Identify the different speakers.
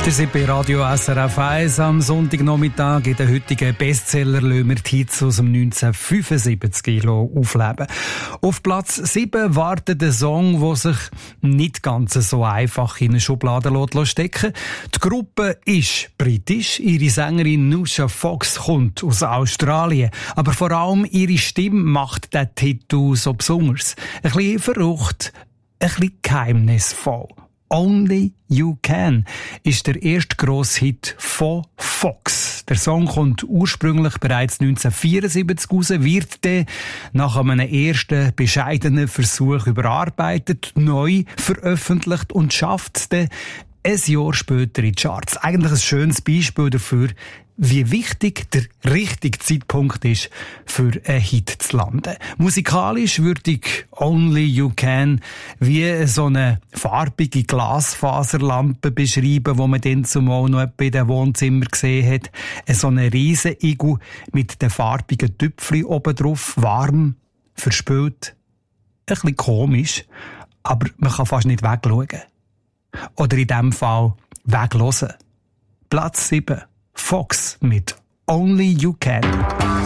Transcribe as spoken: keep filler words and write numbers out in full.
Speaker 1: Wir sind bei Radio S R F eins am Sonntagnachmittag. In den heutigen Bestseller lassen wir die Hits aus dem neunzehnhundertfünfundsiebzig aufleben. Auf Platz sieben wartet ein Song, der sich nicht ganz so einfach in eine Schublade stecken lässt. Die Gruppe ist britisch. Ihre Sängerin Nusha Fox kommt aus Australien. Aber vor allem ihre Stimme macht den Titel so besonders. Ein bisschen verrückt, ein bisschen geheimnisvoll. Only You Can ist der erste grosse Hit von Fox. Der Song kommt ursprünglich bereits neunzehnhundertvierundsiebzig raus, wird dann nach einem ersten bescheidenen Versuch überarbeitet, neu veröffentlicht und schafft es dann ein Jahr später in die Charts. Eigentlich ein schönes Beispiel dafür, wie wichtig der richtige Zeitpunkt ist, für einen Hit zu landen. Musikalisch würde ich Only You Can wie so eine farbige Glasfaserlampe beschreiben, die man dann zumal noch in den Wohnzimmer gesehen hat. So eine riesen Igel mit den farbigen Tüpfeln oben drauf, warm, verspült, ein bisschen komisch, aber man kann fast nicht wegschauen. Oder in diesem Fall weglosen. Platz sieben. Fox mit Only You Can.